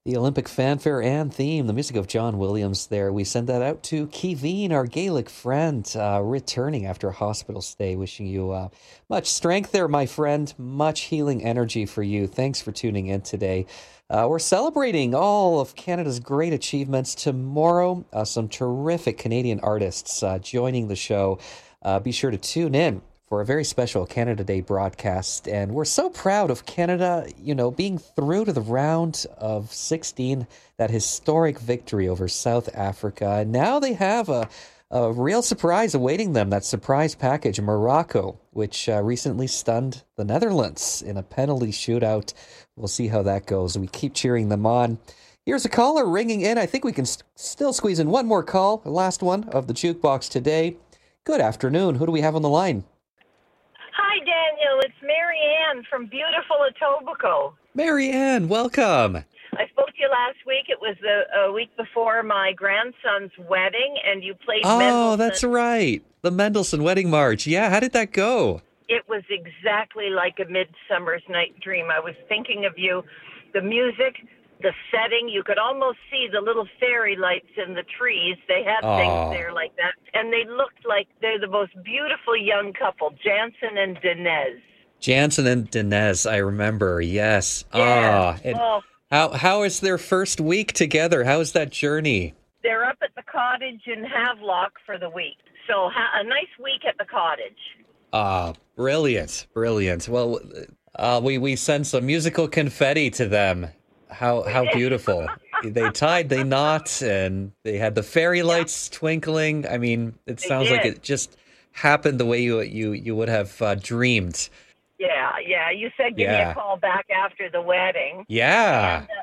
The Olympic fanfare and theme, the music of John Williams there. We send that out to Kevin, our Gaelic friend, returning after a hospital stay. Wishing you much strength there, my friend. Much healing energy for you. Thanks for tuning in today. We're celebrating all of Canada's great achievements tomorrow. Some terrific Canadian artists joining the show. Be sure to tune in for a very special Canada Day broadcast. And we're so proud of Canada, being through to the round of 16, that historic victory over South Africa. And now they have a real surprise awaiting them, that surprise package, Morocco, which recently stunned the Netherlands in a penalty shootout. We'll see how that goes. We keep cheering them on. Here's a caller ringing in. I think we can still squeeze in one more call, the last one of the Jukebox today. Good afternoon. Who do we have on the line? Hi, Daniel. It's Mary Ann from beautiful Etobicoke. Mary Ann, welcome. I spoke to you last week. It was a week before my grandson's wedding, and you played Mendelssohn. Oh, that's right. The Mendelssohn Wedding March. Yeah, how did that go? It was exactly like a Midsummer's Night Dream. I was thinking of you. The music, the setting, you could almost see the little fairy lights in the trees. They had things there like that. And they looked like they're the most beautiful young couple, Jansen and Dinez. Jansen and Dinez, I remember, yes. Yeah. How is their first week together? How is that journey? They're up at the cottage in Havelock for the week. So a nice week at the cottage. Brilliant. Well, we send some musical confetti to them. How beautiful. They tied the knot and they had the fairy lights twinkling. I mean, it sounds like it just happened the way you would have dreamed. Yeah. You said give me a call back after the wedding. Yeah. And,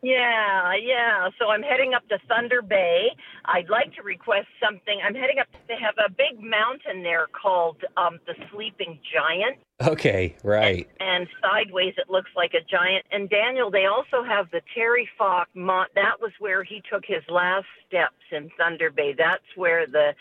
yeah. So I'm heading up to Thunder Bay. I'd like to request something. I'm heading up. They have a big mountain there called the Sleeping Giant. Okay, right. And sideways it looks like a giant. And Daniel, they also have the Terry Falk. That was where he took his last steps in Thunder Bay. That's where the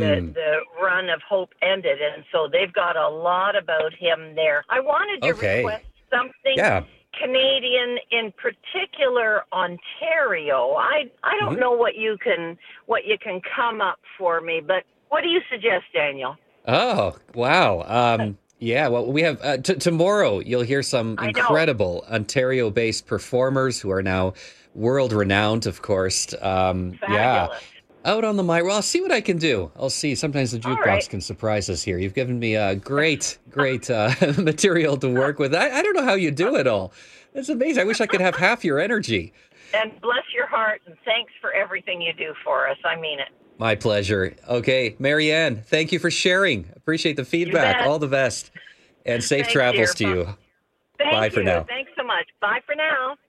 run of hope ended. And so they've got a lot about him there. I wanted to request something. Yeah. Canadian, in particular Ontario. I don't know what you can come up for me, but what do you suggest, Daniel? Oh, wow. Yeah, well, we have tomorrow you'll hear some incredible Ontario-based performers who are now world-renowned, of course. Fabulous. Out on the mic. Well, I'll see what I can do. I'll see. Sometimes the jukebox can surprise us here. You've given me great material to work with. I don't know how you do it all. It's amazing. I wish I could have half your energy. And bless your heart, and thanks for everything you do for us. I mean it. My pleasure. Okay, Mary Ann, thank you for sharing. Appreciate the feedback. All the best. And safe travels to you. Bye for now. Thanks so much. Bye for now.